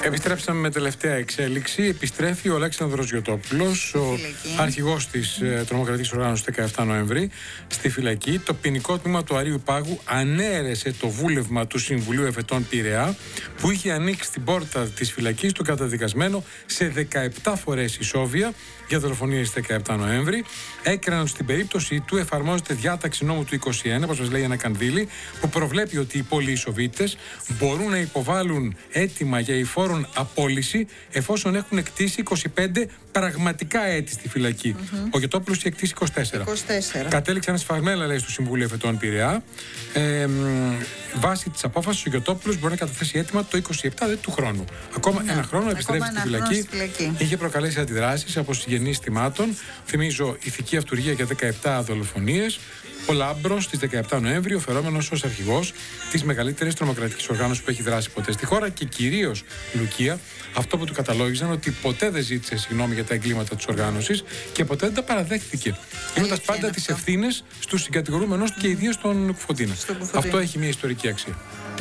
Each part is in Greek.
Επιστρέψαμε με τελευταία εξέλιξη. Επιστρέφει ο Αλέξανδρος Γιωτόπουλος, ο αρχηγός της τρομοκρατικής οργάνωσης 17 Νοεμβρή, στη φυλακή. Το ποινικό τμήμα του Αρείου Πάγου ανέρεσε το βούλευμα του Συμβουλίου Εφετών Πειραιά, που είχε ανοίξει την πόρτα της φυλακής του καταδικασμένο σε 17 φορές ισόβια για δολοφονίες στις 17 Νοέμβρη. Έκριναν στην περίπτωση του εφαρμόζεται διάταξη νόμου του 21, όπως μας λέει ένα κανδύλι, που προβλέπει ότι οι πολυισοβίτες μπορούν να υποβάλουν αίτημα για υφόρον απόλυση εφόσον έχουν εκτίσει 25 πραγματικά έτη στη φυλακή. Ο Γιωτόπουλος είχε εκτίσει 24. Κατέληξαν σφαγμένα, λέει, στο Συμβούλιο Εφετών Πειραιά. Βάσει της απόφασης, ο Γιωτόπουλος μπορεί να καταθέσει αίτημα το 27 του χρόνου. Ακόμα ένα χρόνο επιστρέφει στη φυλακή. Είχε προκαλέσει αντιδράσεις από συγγενείς θυμάτων. Θυμίζω, ηθική αυτουργία για 17 δολοφονίες. Ο Λάμπρος στις 17 Νοέμβρη, οφερόμενος ως αρχηγός της μεγαλύτερης τρομοκρατικής οργάνωσης που έχει δράσει ποτέ στη χώρα, και κυρίως Λουκία, αυτό που του καταλόγιζαν ότι ποτέ δεν ζήτησε συγγνώμη για τα εγκλήματα της οργάνωσης και ποτέ δεν τα παραδέχθηκε, δίνοντας πάντα τις ευθύνες στους συγκατηγορούμενους και ιδίως στον Κουφοντίνα. Αυτό έχει μια ιστορική αξία.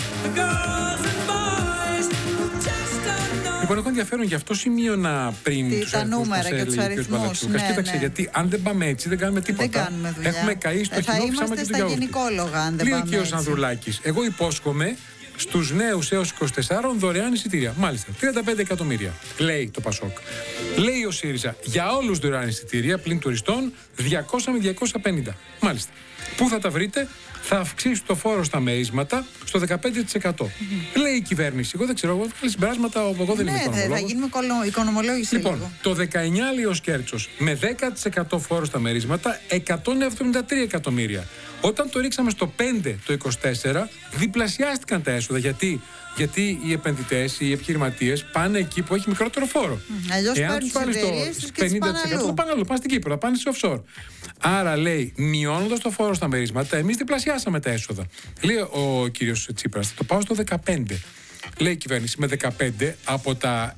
Λοιπόν, έχω ενδιαφέρον για αυτό σημείωνα πριν τα νούμερα και τους αριθμούς. Κοίταξε, γιατί αν δεν πάμε έτσι δεν κάνουμε τίποτα. Έχουμε καεί στο χειμώνα. Θα είμαστε στα γυναικόλογα αν δεν πάμε έτσι. Λέει ο κ. Ανδρουλάκης, εγώ υπόσχομαι στους νέους έως 24 δωρεάν εισιτήρια. Μάλιστα, 35 εκατομμύρια, λέει το Πασόκ. Λέει ο ΣΥΡΙΖΑ, για όλους δωρεάν εισιτήρια πλην τουριστών 200 με 250. Μάλιστα. Πού θα τα βρείτε? Θα αυξήσει το φόρο στα μερίσματα στο 15%. Λέει η κυβέρνηση. Εγώ δεν ξέρω, εγώ βγάλει συμπεράσματα, εγώ δεν είμαι οικονομολόγος. Θα γίνουμε οικονομολόγηση. Λοιπόν, το 19 λέει ο Σκέρτσος, με 10% φόρο στα μερίσματα, 173 εκατομμύρια. Όταν το ρίξαμε στο 5 το 24, διπλασιάστηκαν τα έσοδα. Γιατί οι επενδυτές, οι επιχειρηματίες πάνε εκεί που έχει μικρότερο φόρο. Αλλιώς εάν τους βάλεις το 50%, θα πάνε αλλού, πάνε στην Κύπρο, θα πάνε σε offshore. Άρα, λέει, μειώνοντας το φόρο στα μερίσματα, εμείς διπλασιάσαμε τα έσοδα. Λέει ο κύριος Τσίπρας, θα το πάω στο 15. Λέει η κυβέρνηση, με 15 από τα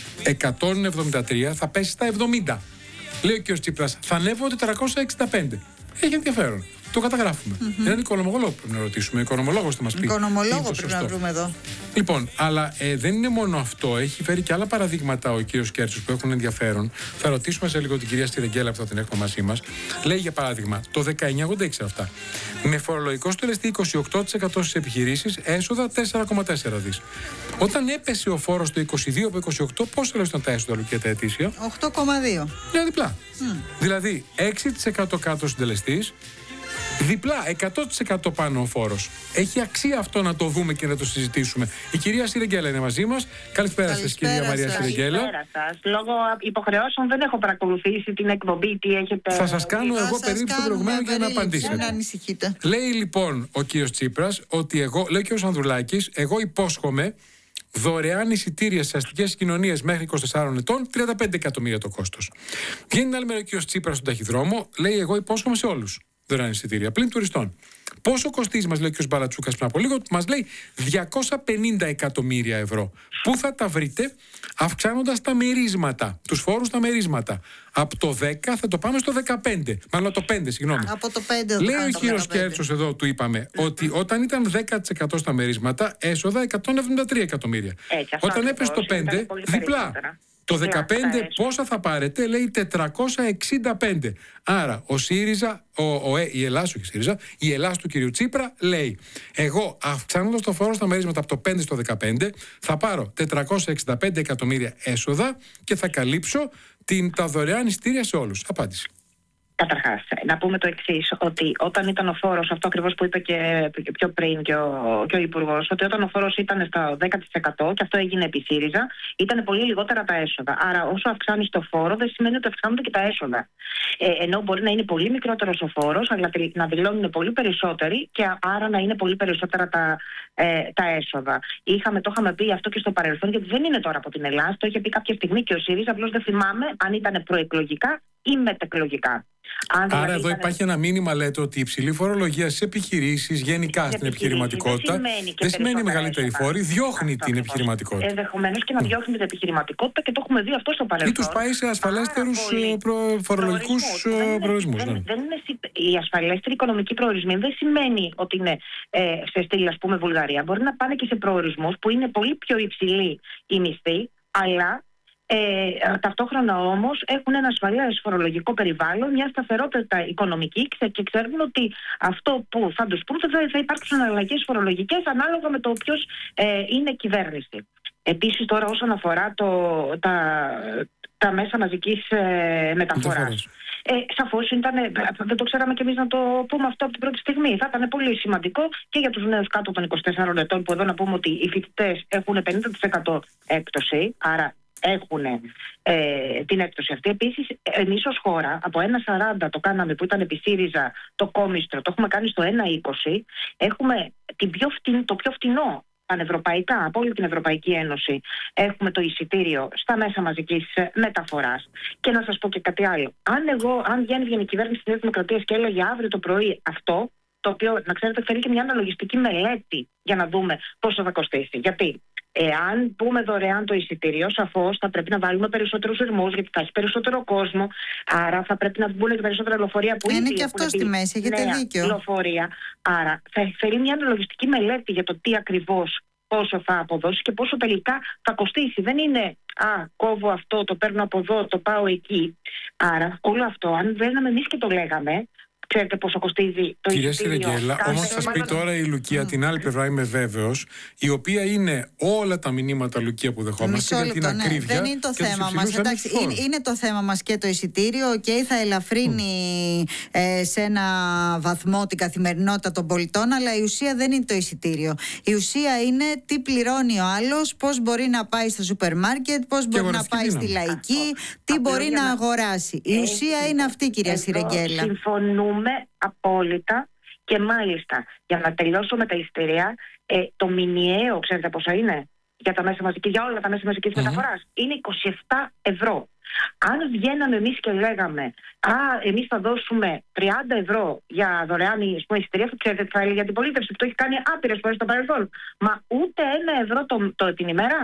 173 θα πέσει στα 70. Λέει ο κύριος Τσίπρας, θα ανέβω 465. Έχει ενδιαφέρον. Το καταγράφουμε. Έναν οικονομολόγο πρέπει να ρωτήσουμε. Οικονομολόγος θα μας πει. Οικονομολόγο πρέπει να βρούμε εδώ. Λοιπόν, αλλά δεν είναι μόνο αυτό. Έχει φέρει και άλλα παραδείγματα ο κύριος Κέρτσος που έχουν ενδιαφέρον. Θα ρωτήσουμε σε λίγο την κυρία Στυρεγγέλα που θα την έχουμε μαζί μας. Λέει για παράδειγμα, το 19, εγώ δεν ήξερα αυτά. Με φορολογικό στελεστή 28% στις επιχειρήσεις, έσοδα 4,4 δις. Όταν έπεσε ο φόρος στο 22 από 28, πόσο ήταν τα έσοδα, Λουκία, τα ετήσια? 8,2. Ναι, διπλά. Δηλαδή 6% κάτω συντελεστής. Διπλά, 100% πάνω ο φόρος. Έχει αξία αυτό να το δούμε και να το συζητήσουμε. Η κυρία Σιρεγγέλα είναι μαζί μας. Καλησπέρα σας, κυρία Μαρία Σιρεγγέλα. Καλησπέρα σας. Λόγω υποχρεώσεων δεν έχω παρακολουθήσει την εκπομπή. Τι έχετε... Θα σας κάνω εγώ περίπου προηγουμένου για να απαντήσετε. Να ανησυχείτε. Λέει λοιπόν ο κύριος Τσίπρας ότι εγώ, λέει ο κύριος Ανδρουλάκης, εγώ υπόσχομαι δωρεάν εισιτήρια σε αστικές κοινωνίες μέχρι 24 ετών, 35 εκατομμύρια το κόστος. Βγαίνει άλλη μέρα ο κύριος Τσίπρας στον ταχυδρόμο, λέει εγώ υπόσχομαι σε όλους δωρεάν εισιτήρια πλην τουριστών. Πόσο κοστίζει, μας λέει ο κ. Μπαλατσούκας πριν από λίγο? Μας λέει 250 εκατομμύρια ευρώ. Πού θα τα βρείτε? Αυξάνοντας τα μερίσματα, τους φόρους στα μερίσματα. Από το 10 θα το πάμε στο 15. Μάλλον το 5, συγγνώμη. Από το 5 λέει ο κύριος Κέρτσος εδώ, του είπαμε, ότι όταν ήταν 10% στα μερίσματα, έσοδα 173 εκατομμύρια. Όταν έπεσε το 5, διπλά. Το 15 πόσα θα πάρετε? Λέει 465. Άρα ο ΣΥΡΙΖΑ, η Ελλάδα, όχι ΣΥΡΙΖΑ, η Ελλάδα του κυρίου Τσίπρα λέει, εγώ αυξάνοντας το φόρο στα μερίσματα από το 5 στο 15 θα πάρω 465 εκατομμύρια έσοδα και θα καλύψω τα δωρεάν εισιτήρια σε όλους. Απάντηση. Καταρχάς, να πούμε το εξής, ότι όταν ήταν ο φόρος, αυτό ακριβώς που είπε και πιο πριν και ο Υπουργός, ότι όταν ο φόρος ήταν στο 10% και αυτό έγινε επί ΣΥΡΙΖΑ, ήταν πολύ λιγότερα τα έσοδα. Άρα, όσο αυξάνεις το φόρο, δεν σημαίνει ότι αυξάνονται και τα έσοδα. Ενώ μπορεί να είναι πολύ μικρότερος ο φόρος, αλλά να δηλώνουν πολύ περισσότεροι και άρα να είναι πολύ περισσότερα τα έσοδα. Το είχαμε πει αυτό και στο παρελθόν, γιατί δεν είναι τώρα από την Ελλάδα. Το είχε πει κάποια στιγμή και ο ΣΥΡΙΖΑ, απλώς δεν θυμάμαι αν ήταν προεκλογικά ή μετεκλογικά. Άρα εδώ υπάρχει ένα μήνυμα, λέτε, ότι η υψηλή φορολογία στις επιχειρήσεις, γενικά στην επιχειρηματικότητα, δεν σημαίνει μεγαλύτερη φόρη, διώχνει την επιχειρηματικότητα. Ενδεχομένως και να διώχνει την επιχειρηματικότητα, και το έχουμε δει αυτό στο παρελθόν. Ή τους πάει σε ασφαλέστερους φορολογικούς προορισμούς. Οι ασφαλέστεροι οικονομικοί προορισμοί δεν σημαίνει ότι είναι σε στήλη, ας πούμε, Βουλγαρία. Μπορεί να πάνε και σε προορισμούς που είναι πολύ πιο υψηλοί οι μισθοί, αλλά ταυτόχρονα όμως έχουν ένα ασφαλές φορολογικό περιβάλλον, μια σταθερότητα οικονομική, και ξέρουν ότι αυτό που θα τους πούν θα υπάρξουν αλλαγές φορολογικές ανάλογα με το ποιος είναι κυβέρνηση. Επίσης, τώρα όσον αφορά τα μέσα μαζικής μεταφοράς, σαφώς δεν το ξέραμε κι εμείς να το πούμε αυτό από την πρώτη στιγμή. Θα ήταν πολύ σημαντικό και για τους νέους κάτω των 24 ετών, που εδώ να πούμε ότι οι φοιτητές έχουν 50% έκπτωση, άρα έχουν την έκπτωση αυτή. Επίσης, εμείς ως χώρα, από 1,40 το κάναμε που ήταν επί ΣΥΡΙΖΑ το κόμιστρο, το έχουμε κάνει στο 1,20. Έχουμε το πιο φτηνό πανευρωπαϊκά, από όλη την Ευρωπαϊκή Ένωση. Έχουμε το εισιτήριο στα μέσα μαζικής μεταφοράς. Και να σας πω και κάτι άλλο. Αν βγαίνει η κυβέρνηση της Δημοκρατίας και έλεγε αύριο το πρωί αυτό, το οποίο, να ξέρετε, θέλει και μια αναλογιστική μελέτη για να δούμε πόσο θα κοστίσει. Γιατί εάν πούμε δωρεάν το εισιτήριο, σαφώς θα πρέπει να βάλουμε περισσότερους ηρμούς, γιατί θα έχει περισσότερο κόσμο. Άρα θα πρέπει να μπουν και περισσότερα λεωφορεία που είναι και αυτό στη μέση, έχετε δίκιο. Λεωφορεία. Άρα θα θέλει μια αναλογιστική μελέτη για το τι ακριβώς, πόσο θα αποδώσει και πόσο τελικά θα κοστίσει. Δεν είναι κόβω αυτό, το παίρνω από εδώ, το πάω εκεί. Άρα όλο αυτό, αν βγαίναμε εμείς και το λέγαμε, ξέρετε πόσο κοστίζει το κυρία εισιτήριο. Σιρεγγέλα, όμως θα σας πει τώρα η Λουκία την άλλη πλευρά, είμαι βέβαιος, η οποία είναι όλα τα μηνύματα, Λουκία, που δεχόμαστε για την ακρίβεια. Δεν είναι το θέμα μας. Εντάξει, είναι το θέμα μας και το εισιτήριο, θα ελαφρύνει σε ένα βαθμό την καθημερινότητα των πολιτών, αλλά η ουσία δεν είναι το εισιτήριο. Η ουσία είναι τι πληρώνει ο άλλος, πώς μπορεί να πάει στο σούπερ μάρκετ, πώς μπορεί να πάει στη λαϊκή, τι μπορεί να αγοράσει. Η ουσία είναι αυτή, κυρία Σιρεγγέλα. Συμφωνούμε απόλυτα, και μάλιστα για να τελειώσω με τα εισιτήρια, το μηνιαίο, ξέρετε πόσο είναι για όλα τα μέσα μαζικής μεταφοράς? Είναι 27 ευρώ. Αν βγαίναμε εμείς και λέγαμε εμείς θα δώσουμε 30 ευρώ για δωρεάν εισιτήρια, ξέρετε τι θα έλεγε η αντιπολίτευση, που το έχει κάνει άπειρες φορές στο παρελθόν? Μα ούτε 1 ευρώ την ημέρα.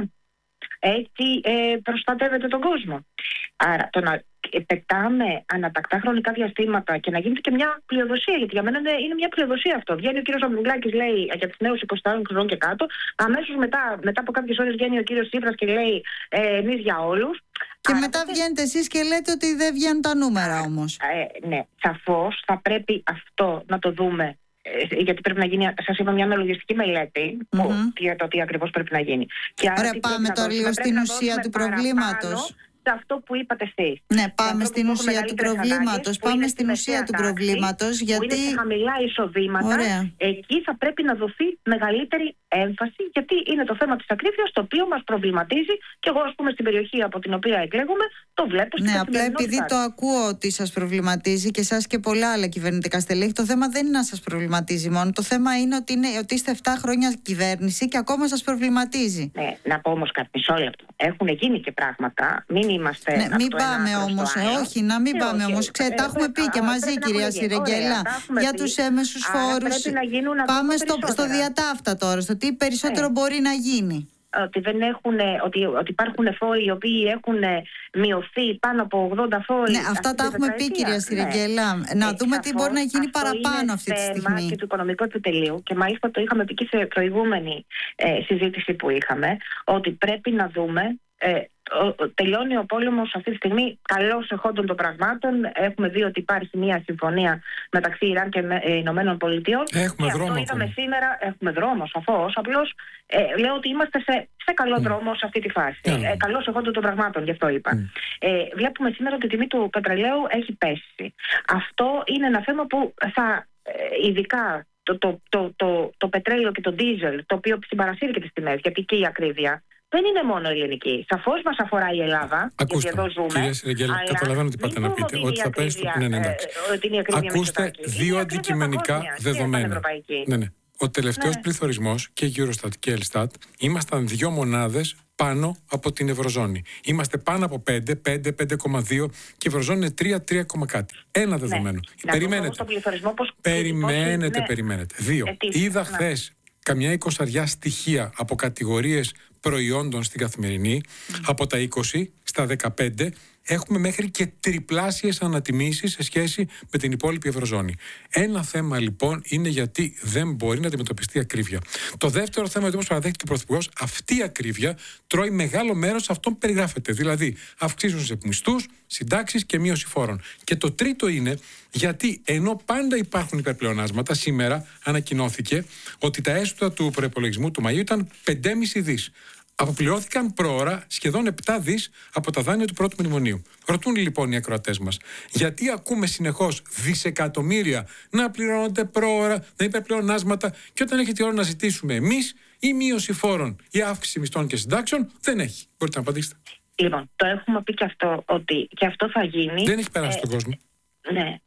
Έτσι προστατεύεται τον κόσμο. Άρα το να πετάμε ανατακτά χρονικά διαστήματα και να γίνεται και μια πλειοδοσία, γιατί για μένα είναι μια πλειοδοσία αυτό. Βγαίνει ο κύριος Αβγγλάκης, λέει για τους νέους 24 χρονών και κάτω, αμέσως μετά από κάποιες ώρες βγαίνει ο κύριος Τσίπρας και λέει εμείς για όλους. Και μετά βγαίνετε εσείς και λέτε ότι δεν βγαίνουν τα νούμερα όμως. Ναι, σαφώς θα πρέπει αυτό να το δούμε. Γιατί πρέπει να γίνει, σας είπα, μια αναλογιστική μελέτη για το τι ακριβώς πρέπει να γίνει. Ωραία, πάμε τώρα λίγο στην ουσία του προβλήματος. Σε αυτό που είπατε εσείς. Ναι, πάμε στην ουσία του προβλήματος. Πάμε στην ουσία του προβλήματος. Γιατί είναι σε χαμηλά εισοδήματα. Εκεί θα πρέπει να δοθεί μεγαλύτερη έμφαση, γιατί είναι το θέμα της ακρίβειας, το οποίο μας προβληματίζει. Και εγώ, ας πούμε, στην περιοχή από την οποία εκλέγομαι, το βλέπω στην απλά επειδή το ακούω ότι σας προβληματίζει και εσάς και πολλά άλλα κυβερνητικά στελέχη, το θέμα δεν είναι να σας προβληματίζει μόνο. Το θέμα είναι ότι είστε 7 χρόνια κυβέρνηση και ακόμα σας προβληματίζει. Ναι, να πω όμως κάτι, μισό λεπτό. Έχουν γίνει και πράγματα. Μην πάμε όμως, όχι, να μην πάμε όμως. Ξέρετε, τα έχουμε πει και μαζί, κυρία Σιρεγγέλα, για τους έμεσους φόρους. Πάμε στο διατάφτα τώρα, στο τι περισσότερο μπορεί να γίνει. Ότι υπάρχουν φόροι οι οποίοι έχουν μειωθεί πάνω από 80 φόροι. Ναι, αυτά τα έχουμε πει, κυρία Σιρεγγέλα. Να δούμε τι μπορεί να γίνει παραπάνω αυτή τη στιγμή. Είναι θέμα και του οικονομικού επιτελείου, και μάλιστα το είχαμε πει και σε προηγούμενη συζήτηση που είχαμε, ότι πρέπει να δούμε. Τελειώνει ο πόλεμος αυτή τη στιγμή καλώς εχόντων των πραγμάτων. Έχουμε δει ότι υπάρχει μια συμφωνία μεταξύ Ιράν και Ηνωμένων Πολιτειών. Έχουμε δρόμο. Αυτό είδαμε σήμερα. Έχουμε δρόμο, σαφώς. Απλώς λέω ότι είμαστε σε καλό δρόμο σε αυτή τη φάση. Καλώς εχόντων των πραγμάτων, γι' αυτό είπα. Βλέπουμε σήμερα ότι η τιμή του πετρελαίου έχει πέσει. Αυτό είναι ένα θέμα που ειδικά το πετρέλαιο και το ντίζελ, το οποίο συμπαρασύρει και τις τιμές, γιατί και η ακρίβεια δεν είναι μόνο ελληνική. Σαφώς μας αφορά η Ελλάδα. Ακούστε, γιατί εδώ ζούμε. κυρία Σιρεγγέλα, καταλαβαίνω τι πάτε να πείτε. Ότι θα πέσει το ναι, εντάξει. Ακούστε δύο αντικειμενικά δεδομένα. Ναι. Ο τελευταίος πληθωρισμός, και η Eurostat και η Elstat, ήμασταν 2 μονάδες πάνω από την Ευρωζώνη. Είμαστε πάνω από 5,2 και η Ευρωζώνη είναι 3 κάτι. Ένα δεδομένο. Περιμένετε. Περιμένετε. 2. Είδα χθες καμιά 20 στοιχεία από κατηγορίες προϊόντων στην Καθημερινή, από τα 20 στα 15. Έχουμε μέχρι και τριπλάσιες ανατιμήσεις σε σχέση με την υπόλοιπη Ευρωζώνη. Ένα θέμα λοιπόν είναι γιατί δεν μπορεί να αντιμετωπιστεί ακρίβεια. Το δεύτερο θέμα, όπως παραδέχεται και ο Πρωθυπουργός, αυτή η ακρίβεια τρώει μεγάλο μέρος αυτών που περιγράφεται. Δηλαδή, αυξήσουν σε μισθούς, συντάξεις και μείωση φόρων. Και το τρίτο είναι γιατί ενώ πάντα υπάρχουν υπερπλεονάσματα, σήμερα ανακοινώθηκε ότι τα έσοδα του προϋπολογισμού του Μαΐου ήταν 5,5 δις. Αποπληρώθηκαν προώρα σχεδόν 7 δις από τα δάνεια του πρώτου μνημονίου. Ρωτούν λοιπόν οι ακροατές μας, γιατί ακούμε συνεχώς δισεκατομμύρια να πληρώνονται προώρα, να υπερπλεονάσματα, και όταν έχει τη ώρα να ζητήσουμε εμείς η μείωση φόρων, η αύξηση μισθών και συντάξεων, δεν έχει. Μπορείτε να απαντήσετε? Λοιπόν, το έχουμε πει και αυτό, ότι και αυτό θα γίνει. Δεν έχει περάσει στον κόσμο. Ναι,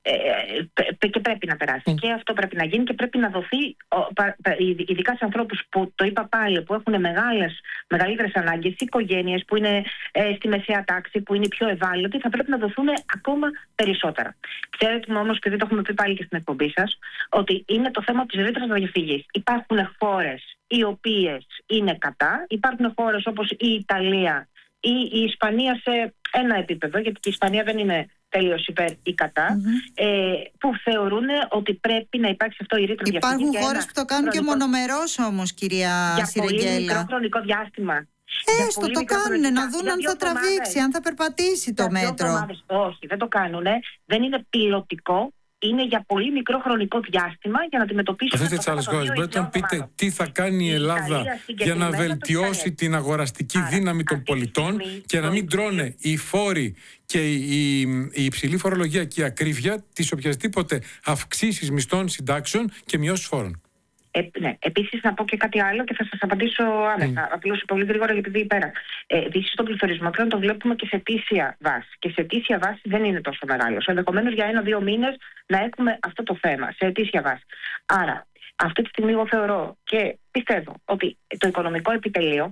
και πρέπει να περάσει. Και αυτό πρέπει να γίνει και πρέπει να δοθεί, ειδικά σε ανθρώπους που, το είπα πάλι, που έχουν μεγαλύτερες ανάγκες, οικογένειες που είναι στη μεσαία τάξη, που είναι πιο ευάλωτοι, θα πρέπει να δοθούν ακόμα περισσότερα. Ξέρετε όμως, και δεν το έχουμε πει πάλι και στην εκπομπή σας, ότι είναι το θέμα της ρήτρας διαφυγής. Υπάρχουν χώρες οι οποίες είναι κατά, υπάρχουν χώρες όπως η Ιταλία ή η Ισπανία σε ένα επίπεδο, γιατί και η Ισπανία δεν είναι τελείως υπέρ ή κατά, που θεωρούν ότι πρέπει να υπάρξει αυτό η ρήτρα διαφυγής. Υπάρχουν χώρες που το κάνουν και μονομερώς όμως, κυρία Σιρεγγέλα. Για πολύ μικρό χρονικό διάστημα. Έστω το κάνουν, να δουν αν θα τραβήξει, αν θα περπατήσει το μέτρο. Όχι, δεν το κάνουν. Δεν είναι πιλωτικό. Είναι για πολύ μικρό χρονικό διάστημα για να αντιμετωπίσουμε. Αυτές τις άλλες χώρες, μπορείτε να πείτε τι θα κάνει η Ελλάδα για να βελτιώσει την αγοραστική δύναμη των πολιτών και να μην τρώνε οι φόροι και η υψηλή φορολογία και η ακρίβεια τις οποιασδήποτε αυξήσεις μισθών, συντάξεων και μειώσεις φόρων? Ναι. Επίσης, να πω και κάτι άλλο και θα σας απαντήσω άμεσα. Απλώς πολύ γρήγορα, γιατί επειδή πέρα. Επίσης, στον πληθωρισμό πλέον το βλέπουμε και σε αιτήσια βάση. Και σε αιτήσια βάση δεν είναι τόσο μεγάλος. Ενδεχομένως για 1-2 μήνες να έχουμε αυτό το θέμα σε αιτήσια βάση. Άρα, αυτή τη στιγμή εγώ θεωρώ και πιστεύω ότι το οικονομικό επιτελείο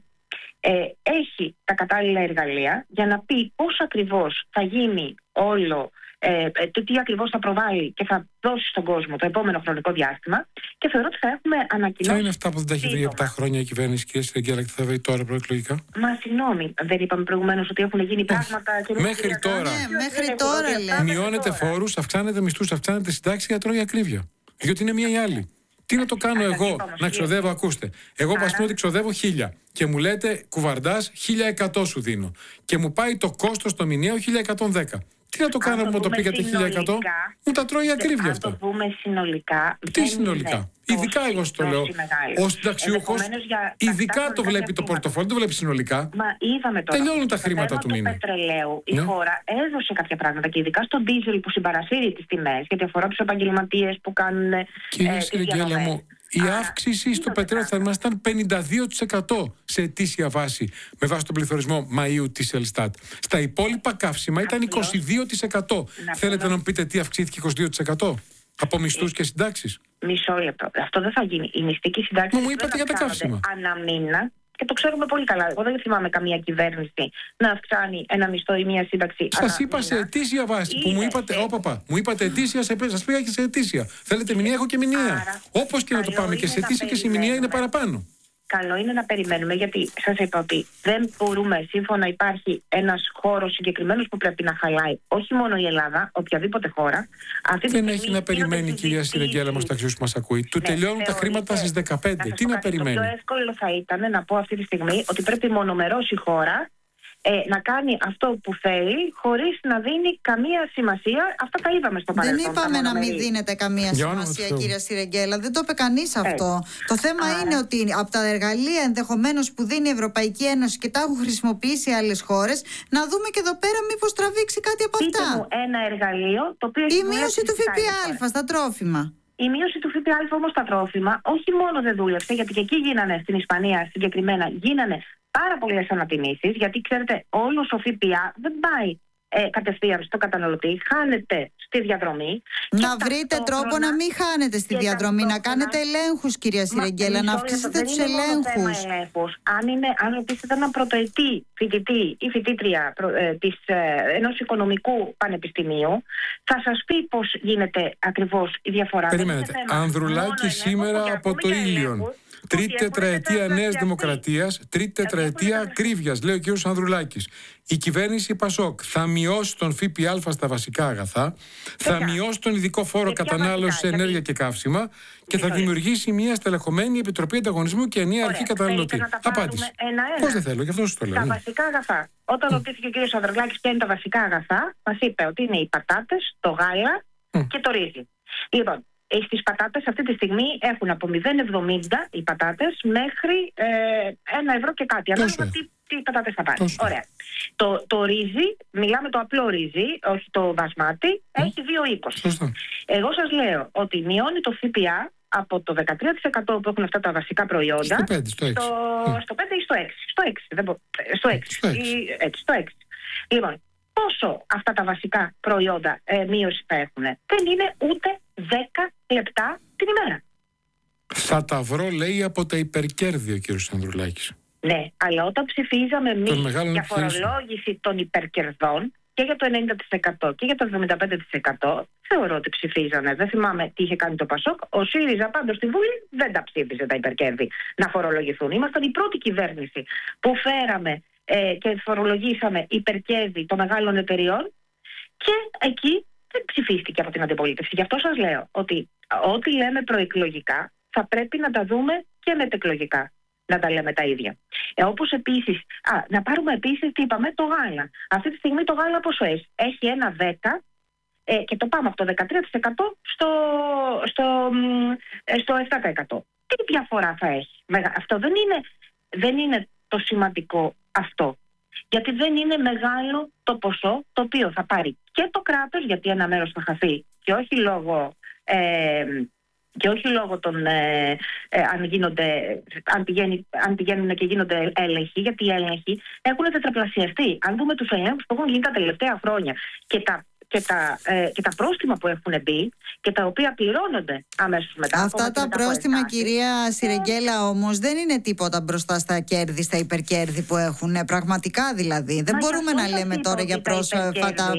έχει τα κατάλληλα εργαλεία για να πει πώς ακριβώς θα γίνει όλο. Τι ακριβώς θα προβάλλει και θα δώσει στον κόσμο το επόμενο χρονικό διάστημα, και θεωρώ ότι θα έχουμε ανακοινώσει. Ποια είναι αυτά που δεν τα έχει βρει 7 χρόνια η κυβέρνηση, κυρία Σιρεγγέλα, και θα βρει τώρα προεκλογικά? Μα συγγνώμη, δεν είπαμε προηγουμένως ότι έχουν γίνει πράγματα και μέχρι τώρα. Μέχρι τώρα λέμε. Μειώνετε φόρους, αυξάνετε μισθούς, αυξάνετε συντάξεις για τρώει ακρίβεια. Διότι είναι μία ή άλλη. Τι να το κάνω εγώ να ξοδεύω? Ακούστε. Εγώ ας πούμε ότι ξοδεύω 1.000 και μου λέτε κουβαρντάς 1.100 σου δίνω. Και μου πάει το κόστος το μηνιαίο 1.110. Τι να το κάνω που μου το πήγατε 1.100? Μου τα τρώει ακρίβεια αυτό. Αν το πούμε συνολικά. Τι συνολικά? Ειδικά εγώ στο λέω. Ο συνταξιούχος ειδικά το βλέπει το πορτοφόλι, το βλέπει συνολικά. Μα είδαμε τώρα. Τελειώνουν τα χρήματα του μήνα. Στο πετρελαίου η χώρα έδωσε κάποια πράγματα, και ειδικά στο ντίζελ που συμπαρασύρει τις τιμές, γιατί αφορά τους επαγγελματίες που κάνουν. Κυρία Σιρεγγέλα μου, η αύξηση στο πετρέλαιο θα ήταν 52% σε ετήσια βάση με βάση τον πληθωρισμό Μαΐου της Ελστάτ. Στα υπόλοιπα καύσιμα ήταν 22%. Θέλετε να μου πείτε τι αυξήθηκε 22%? Από μισθούς και συντάξεις? Μισό λεπτό. Αυτό δεν θα γίνει. Η μισθή συντάξη μου είπατε για τα καύσιμα. Αναμήνα, και το ξέρουμε πολύ καλά. Εγώ δεν θυμάμαι καμία κυβέρνηση να αυξάνει ένα μισθό ή μια σύνταξη. Σας είπα σε ετήσια βάση που μου είπατε. Μου είπατε ετήσια, σας πήγα και σε ετήσια. Θέλετε μηνιαία, έχω και μηνιαία. Όπως και να το πάμε, και σε ετήσια και σε μηνιαία είναι παραπάνω. Καλό είναι να περιμένουμε, γιατί σας είπα ότι δεν μπορούμε, σύμφωνα υπάρχει ένας χώρος συγκεκριμένος που πρέπει να χαλάει, όχι μόνο η Ελλάδα, οποιαδήποτε χώρα. Δεν έχει να περιμένει, κυρία Σιρεγγέλα, μου ταξιούς που μας ακούει. Του τελειώνουν τα χρήματα στις 15. Τι να περιμένει? Το πιο εύκολο θα ήταν να πω αυτή τη στιγμή ότι πρέπει μονομερώς η χώρα να κάνει αυτό που θέλει, χωρίς να δίνει καμία σημασία. Αυτά τα είδαμε στο παρελθόν. Δεν είπαμε να μην δίνετε καμία σημασία, κυρία Σιρεγγέλα. Δεν το είπε κανείς αυτό. Το θέμα είναι ότι από τα εργαλεία ενδεχομένως που δίνει η Ευρωπαϊκή Ένωση και τα έχουν χρησιμοποιήσει άλλες χώρες, να δούμε και εδώ πέρα μήπως τραβήξει κάτι από αυτά. Πείτε μου ένα εργαλείο το οποίο η μείωση του ΦΠΑ στα τρόφιμα. Η μείωση του ΦΠΑ όμως στα τρόφιμα όχι μόνο δεν δούλεψε, γιατί και εκεί γίνανε, στην Ισπανία συγκεκριμένα, γίνανε πάρα πολλές ανατιμήσεις, γιατί ξέρετε, όλος ο ΦΠΑ δεν πάει κατευθείαν στο καταναλωτή, χάνετε στη διαδρομή. Να βρείτε τρόπο να μην χάνετε στη διαδρομή, να κάνετε ελέγχους, κυρία Σιρεγγέλα, να αυξήσετε τους ελέγχους. Αν ρωτήσετε έναν πρωτοετή φοιτητή ή φοιτήτρια ενός οικονομικού πανεπιστημίου, θα σας πει πώς γίνεται ακριβώς η διαφορά. Περιμένετε. Ανδρουλάκη σήμερα από το Ήλιον. Τρίτη τετραετία Νέας Δημοκρατίας, τρίτη τετραετία ακρίβειας, λέει ο κ. Ανδρουλάκης. Η κυβέρνηση Πασόκ θα μειώσει τον ΦΠΑ στα βασικά αγαθά, θα μειώσει τον ειδικό φόρο κατανάλωσης σε ενέργεια και καύσιμα και θα δημιουργήσει μια στελεχωμένη επιτροπή ανταγωνισμού και ενιαία αρχή καταναλωτή. Απάντηση. Πώς δεν θέλω, γι' αυτό σας το λέω. Τα βασικά αγαθά. Όταν ρωτήθηκε ο κ. Ανδρουλάκης ποια είναι τα βασικά αγαθά, μας είπε ότι είναι οι πατάτες, το γάλα και το ρύζι. Λοιπόν, στις πατάτες αυτή τη στιγμή έχουν από 0,70 οι πατάτες μέχρι 1 ευρώ και κάτι. Ανάλογα τι πατάτες θα πάρει. Ωραία. Το ρύζι, μιλάμε το απλό ρύζι, όχι το μπασμάτι, έχει 2,20. Εγώ σας λέω ότι μειώνει το ΦΠΑ από το 13% που έχουν αυτά τα βασικά προϊόντα στο 5 ή στο 6. Στο 6. Λοιπόν, πόσο αυτά τα βασικά προϊόντα μείωση θα έχουν? Δεν είναι ούτε 10 λεπτά την ημέρα. Θα τα βρω, λέει, από τα υπερκέρδη ο κ. Ανδρουλάκης. Ναι, αλλά όταν ψηφίζαμε εμείς για φορολόγηση των υπερκερδών και για το 90% και για το 75%, θεωρώ ότι ψηφίζανε. Δεν θυμάμαι τι είχε κάνει το Πασόκ. Ο ΣΥΡΙΖΑ πάντως στη Βουλή δεν τα ψήφιζε τα υπερκέρδη να φορολογηθούν. Ήμασταν η πρώτη κυβέρνηση που φέραμε και φορολογήσαμε υπερκέρδη των μεγάλων εταιριών και εκεί δεν ψηφίστηκε από την αντιπολίτευση. Γι' αυτό σας λέω ότι ό,τι λέμε προεκλογικά θα πρέπει να τα δούμε και μετεκλογικά. Να τα λέμε τα ίδια. Όπως επίσης, να πάρουμε επίσης τι είπαμε, το γάλα. Αυτή τη στιγμή το γάλα πόσο έχει? Έχει ένα 10 και το πάμε από το 13% στο 7%. Τι διαφορά θα έχει? Αυτό δεν είναι το σημαντικό αυτό. Γιατί δεν είναι μεγάλο το ποσό το οποίο θα πάρει και το κράτος, γιατί ένα μέρος θα χαθεί και όχι λόγω των αν πηγαίνουν και γίνονται έλεγχοι, γιατί οι έλεγχοι έχουν τετραπλασιαστεί. Αν δούμε τους ελέγχους που έχουν γίνει τα τελευταία χρόνια και τα πρόστιμα που έχουν μπει και τα οποία πληρώνονται αμέσως μετά. Αυτά τα πρόστιμα, κυρία Σιρεγγέλα, όμως δεν είναι τίποτα μπροστά στα κέρδη, στα υπερκέρδη που έχουν. Πραγματικά δηλαδή. Δεν μπορούμε να λέμε τώρα για πρόσφατα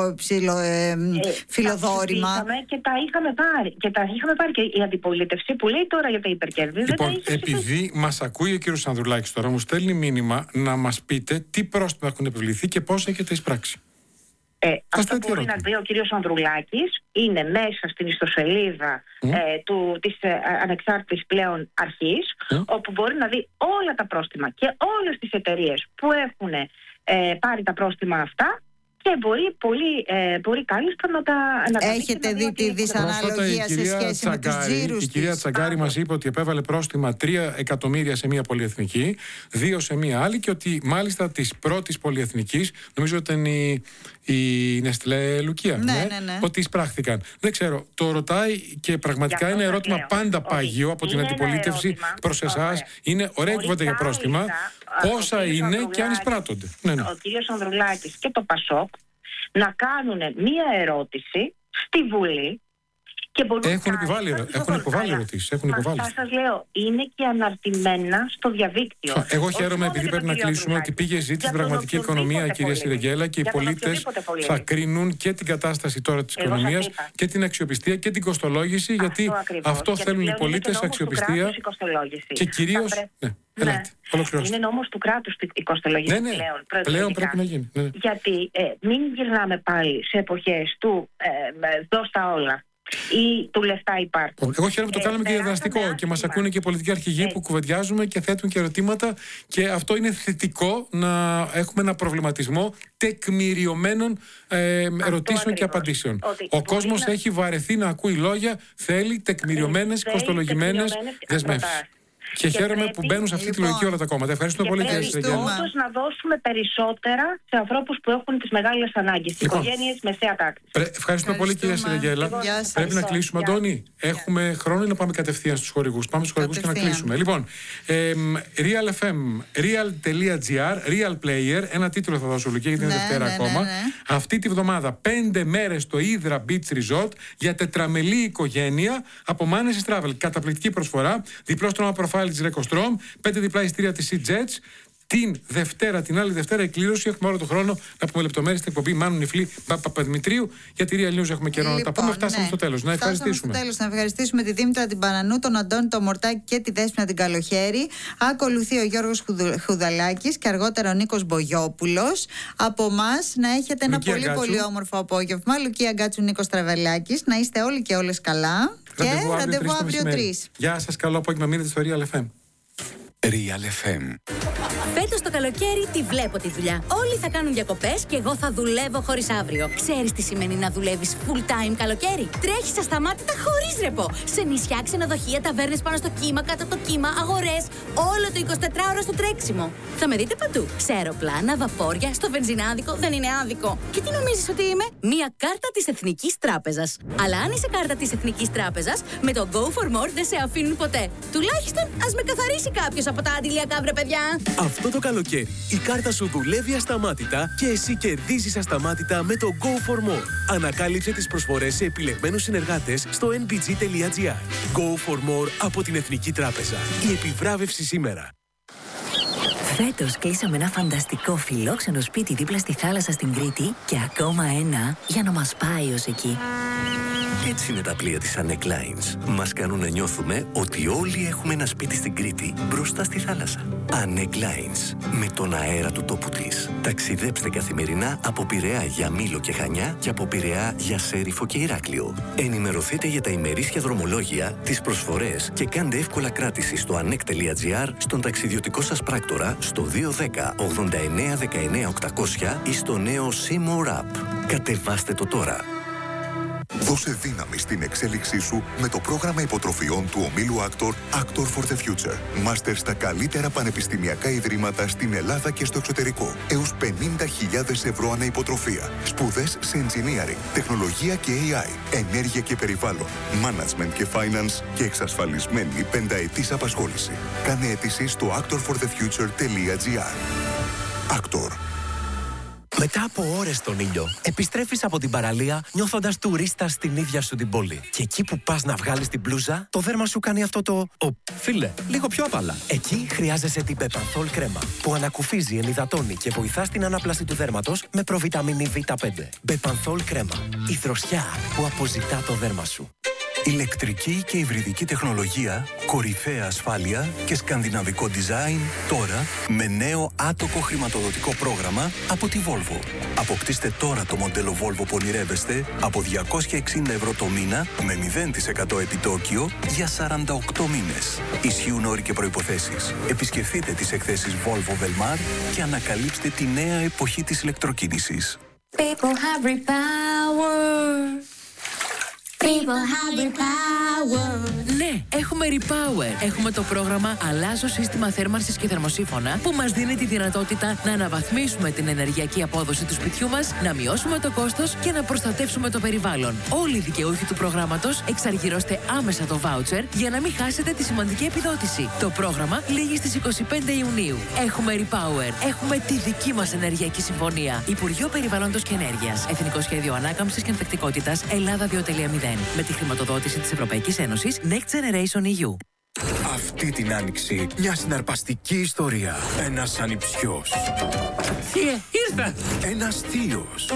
φιλοδόρημα. Και τα είχαμε πάρει. Και η αντιπολίτευση που λέει τώρα για τα υπερκέρδη. Λοιπόν, επειδή μας ακούει ο κύριος Ανδρουλάκης τώρα, μου στέλνει μήνυμα να μας πείτε τι πρόστιμα έχουν επιβληθεί και πώς έχετε εισπράξει. Αυτό που μπορεί να δει ο κύριος Ανδρουλάκης είναι μέσα στην ιστοσελίδα της ανεξάρτητης πλέον αρχής, όπου μπορεί να δει όλα τα πρόστιμα και όλες τις εταιρείες που έχουν πάρει τα πρόστιμα αυτά και μπορεί κάλλιστα να τα έχετε δει τη δυσαναλογία σε σχέση με τους τζίρους της? Η κυρία Τσαγκάρη μας είπε ότι επέβαλε πρόστιμα 3 εκατομμύρια σε μία πολυεθνική, 2 σε μία άλλη και ότι μάλιστα της πρώτης πολυεθνικής, νομίζω ότι ήταν η Νεστλέ Λουκία, ναι. ότι εισπράχθηκαν. Δεν ξέρω, το ρωτάει και πραγματικά είναι ερώτημα πάντα πάγιο από την αντιπολίτευση προς εσάς. Είναι ωραία κουβέντα για πρόστιμα. Πόσα είναι και αν εισπράττονται. Ο κύριος Ανδρουλάκης και το Πασόκ να κάνουν μία ερώτηση στη Βουλή και έχουν υποβάλει ερωτήσεις. Αυτά σας λέω, είναι και αναρτημένα στο διαδίκτυο. Εγώ χαίρομαι επειδή πρέπει να κλείσουμε ότι πήγε ζήτηση στην πραγματική οικονομία, κυρία Σιρεγγέλα, και οι πολίτες θα κρίνουν και την κατάσταση τώρα της οικονομίας και την αξιοπιστία και την κοστολόγηση, γιατί αυτό θέλουν οι πολίτες, αξιοπιστία και κυρίως. Είναι νόμος του κράτους η κοστολογία πλέον πρέπει να γίνει. Γιατί μην γυρνάμε πάλι σε εποχές του δώσ' τα όλα ή του λεφτά υπάρχουν. Εγώ χαίρομαι που το κάναμε και διαδραστικό και μας ακούνε και οι πολιτικοί αρχηγοί που κουβεντιάζουμε και θέτουν και ερωτήματα, και αυτό είναι θετικό, να έχουμε ένα προβληματισμό τεκμηριωμένων ερωτήσεων και απαντήσεων. Ο κόσμος έχει βαρεθεί να ακούει λόγια, θέλει τεκμηριωμένες, κοστολογημένες δεσμεύσεις. Και χαίρομαι που μπαίνουν σε αυτή τη λογική όλα τα κόμματα. Ευχαριστούμε πολύ, κύριε Σιρεγγέλα. Όντως να δώσουμε περισσότερα σε ανθρώπους που έχουν τις μεγάλες ανάγκες, στις οικογένειες μεσαία τάξη. Ευχαριστούμε πολύ, κύριε Σιρεγγέλα. Πρέπει να κλείσουμε, Αντώνη. Έχουμε χρόνο ή να πάμε κατευθείαν στους χορηγούς? Πάμε στους χορηγούς και να κλείσουμε. Λοιπόν, Real FM, real.gr, Real Player. Ένα τίτλο θα δώσω, Λουκία, γιατί είναι Δευτέρα ακόμα. Αυτή τη βδομάδα 5 μέρες στο Hydra Beach Resort για τετραμελή οικογένεια από Manes Travel. Καταπληκτική προσφορά. Διπλό στρώμα προφάλι της Recostrom, 5 διπλά εισιτήρια της Sea-Jets. Την άλλη Δευτέρα εκκλήρωση. Έχουμε όλο τον χρόνο να πούμε λεπτομέρειες στην εκπομπή Μάνου Νιφλή Παπαδημητρίου. Για τη Real News έχουμε καιρό να τα πούμε. Φτάσαμε στο τέλος. Να ευχαριστήσουμε. Να ευχαριστήσουμε τη Δήμητρα την Πανανού, τον Αντώνη τον Μορτάκη και τη Δέσποινα την Καλοχέρη. Ακολουθεί ο Γιώργος Χουδαλάκης και αργότερα ο Νίκος Μπογιόπουλος. Από εμάς να έχετε ένα πολύ όμορφο απόγευμα. Λουκία Γκάτσου, Νίκος Τραβελάκης. Να είστε όλοι και όλες καλά. Και ραντεβού αύριο 3. Γεια σας, καλό απόγευμα. Μείνετε στο Real FM. Real FM. Φέτος το καλοκαίρι τη βλέπω τη δουλειά. Όλοι θα κάνουν διακοπές και εγώ θα δουλεύω χωρίς αύριο. Ξέρεις τι σημαίνει να δουλεύεις full time καλοκαίρι? Τρέχεις ασταμάτητα χωρίς ρεπό. Σε νησιά, ξενοδοχεία, ταβέρνες πάνω στο κύμα, κάτω από το κύμα, αγορές. Όλο το 24ωρο στο τρέξιμο. Θα με δείτε παντού. Σε αεροπλάνα, βαπόρια, στο βενζινάδικο. Δεν είναι άδικο. Και τι νομίζεις ότι είμαι? Μία κάρτα της Εθνικής Τράπεζας. Αλλά αν είσαι κάρτα της Εθνικής Τράπεζας, με το Go for More δεν σε αφήνουν ποτέ. Τουλάχιστον ας με καθαρίσει κάποιος από τα αντιλιακά, βρε παιδιά. Αυτό το καλοκαίρι η κάρτα σου δουλεύει ασταμάτητα και εσύ κερδίζεις ασταμάτητα με το Go for More. Ανακάλυψε τις προσφορές σε επιλεγμένους συνεργάτες στο nbg.gr. Go for More από την Εθνική Τράπεζα. Η επιβράβευση σήμερα. Φέτος κλείσαμε ένα φανταστικό φιλόξενο σπίτι δίπλα στη θάλασσα στην Κρήτη και ακόμα ένα για να μας πάει ως εκεί. Έτσι είναι τα πλοία της Annec Lines. Μας κάνουν να νιώθουμε ότι όλοι έχουμε ένα σπίτι στην Κρήτη, μπροστά στη θάλασσα. Annec Lines. Με τον αέρα του τόπου της. Ταξιδέψτε καθημερινά από Πειραιά για Μήλο και Χανιά και από Πειραιά για Σέριφο και Ηράκλειο. Ενημερωθείτε για τα ημερήσια δρομολόγια, τις προσφορές και κάντε εύκολα κράτηση στο annec.gr, στον ταξιδιωτικό σας πράκτορα, στο 210 89 19 800 ή στο νέο Seymour App. Κατεβάστε το τώρα. Δώσε δύναμη στην εξέλιξή σου με το πρόγραμμα υποτροφιών του ομίλου Actor for the Future. Μάστερ στα καλύτερα πανεπιστημιακά ιδρύματα στην Ελλάδα και στο εξωτερικό. Έως 50.000 ευρώ ανά υποτροφία. Σπουδές σε engineering, τεχνολογία και AI, ενέργεια και περιβάλλον, management και finance και εξασφαλισμένη πενταετής απασχόληση. Κάνε αίτηση στο actorforthefuture.gr. Actor. Μετά από ώρες στον ήλιο, επιστρέφεις από την παραλία νιώθοντας τουρίστα στην ίδια σου την πόλη. Και εκεί που πας να βγάλεις την μπλούζα, το δέρμα σου κάνει αυτό το φίλε, λίγο πιο απαλά. Εκεί χρειάζεσαι την Bepanthol κρέμα, που ανακουφίζει, ενυδατώνει και βοηθά στην ανάπλαση του δέρματος με προβιταμίνη Β5. Bepanthol κρέμα, η δροσιά που αποζητά το δέρμα σου. Ηλεκτρική και υβριδική τεχνολογία, κορυφαία ασφάλεια και σκανδιναβικό design τώρα με νέο άτοκο χρηματοδοτικό πρόγραμμα από τη Volvo. Αποκτήστε τώρα το μοντέλο Volvo που ονειρεύεστε από 260 ευρώ το μήνα με 0% επιτόκιο για 48 μήνες. Ισχύουν όροι και προϋποθέσεις. Επισκεφτείτε τις εκθέσεις Volvo Velmar και ανακαλύψτε τη νέα εποχή της ηλεκτροκίνησης. People have repower. People have repower. Ναι, έχουμε Repower. Έχουμε το πρόγραμμα Αλλάζω σύστημα θέρμανσης και θερμοσύφωνα που μας δίνει τη δυνατότητα να αναβαθμίσουμε την ενεργειακή απόδοση του σπιτιού μας, να μειώσουμε το κόστος και να προστατεύσουμε το περιβάλλον. Όλοι οι δικαιούχοι του προγράμματος εξαργυρώστε άμεσα το voucher για να μην χάσετε τη σημαντική επιδότηση. Το πρόγραμμα λήγει στις 25 Ιουνίου. Έχουμε Repower. Έχουμε τη δική μας ενεργειακή συμφωνία. Υπουργείο Περιβάλλοντος και Ενέργειας. Εθνικό Σχέδιο Ανάκαμψης και Ανθεκτικότητας Ελλάδα 2.0. Με τη χρηματοδότηση της Ευρωπαϊκής Ένωσης Next Generation EU. Αυτή την άνοιξη μια συναρπαστική ιστορία. Ένας ανιψιός. Θεία, ήρθα! Ένας θείος.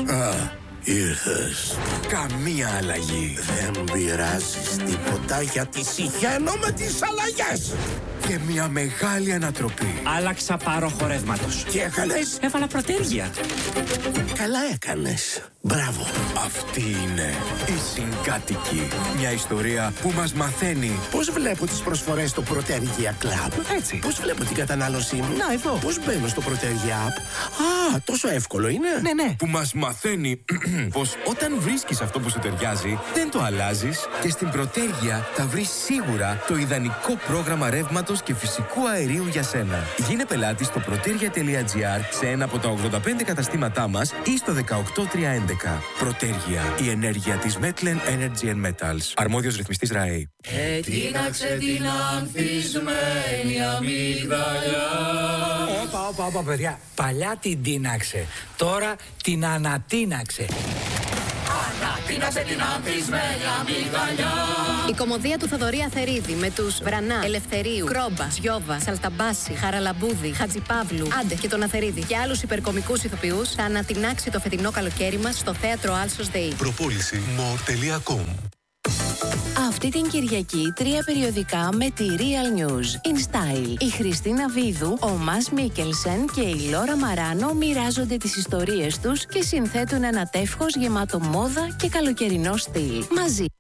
Ήρθες. Καμία αλλαγή. Δεν πειράζεις τίποτα γιατί συχαίνω με τις αλλαγές. Και μια μεγάλη ανατροπή. Άλλαξα πάρο χορεύματος. Τι έκανες? Έβαλα προτέργεια. Καλά έκανες. Μπράβο. Αυτή είναι η Συγκάτοικη. Μια ιστορία που μας μαθαίνει Πώς βλέπω τις προσφορές στο Protergia Club. έτσι. Πώς βλέπω την κατανάλωσή μου. Να, εδώ. Πώς μπαίνω στο Protergia App. Α, τόσο εύκολο είναι. Ναι. Που μας μαθαίνει πως όταν βρίσκεις αυτό που σου ταιριάζει, δεν το αλλάζεις και στην Protergia θα βρεις σίγουρα το ιδανικό πρόγραμμα ρεύματος και φυσικού αερίου για σένα. Γίνε πελάτη στο protergia.gr σε ένα από τα 85 καταστήματά μας ή στο 18311. Protergia, η ενέργεια της Metlen Energy and Metals. Αρμόδιος ρυθμιστής ΡΑΕ. Τίναξε την ανθισμένη αμυγδαλιά. Όπα, παιδιά. Παλιά την τίναξε. Τώρα την ανατίναξε. Ανατίναξε την ανθισμένη αμυγδαλιά. Η κωμωδία του Θοδωρή Αθερίδη με τους Βρανά, Ελευθερίου, Κρόμπα, Τζιόβα, Σαλταμπάση, Χαραλαμπούδη, Χατζιπαύλου, Άντε και τον Αθερίδη και άλλους υπερκομικούς ηθοποιούς θα ανατινάξει το φετινό καλοκαίρι μας στο θέατρο Άλσος ΔΕΗ. Προπόληση more.com. Αυτή την Κυριακή 3 περιοδικά με τη Real News. In Style. Η Χριστίνα Βίδου, ο Μας Μίκελσεν και η Λόρα Μαράνο μοιράζονται τις ιστορίες τους και συνθέτουν ένα τεύχος γεμάτο μόδα και καλοκαιρινό στυλ. Μαζί